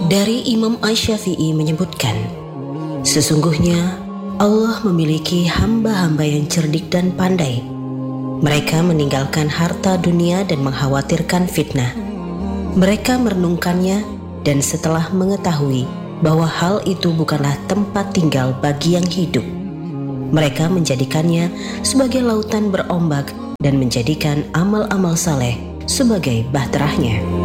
Dari Imam Asy-Syafi'i menyebutkan, sesungguhnya Allah memiliki hamba-hamba yang cerdik dan pandai. Mereka meninggalkan harta dunia dan mengkhawatirkan fitnah. Mereka merenungkannya dan setelah mengetahui bahwa hal itu bukanlah tempat tinggal bagi yang hidup, mereka menjadikannya sebagai lautan berombak dan menjadikan amal-amal saleh sebagai bahterahnya.